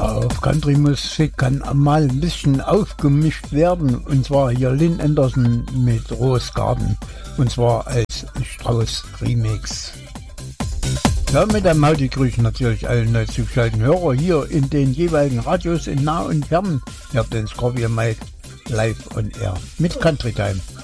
Auf Country-Musik kann mal ein bisschen aufgemischt werden, und zwar hier Lynn Anderson mit Rose Garden, und zwar als Strauß-Remix. Ja, mit einem Hauti grüßen natürlich alle neu zugeschalteten Hörer hier in den jeweiligen Radios in nah und fern. Ihr habt den Scorpion Mike live on air mit Country Time.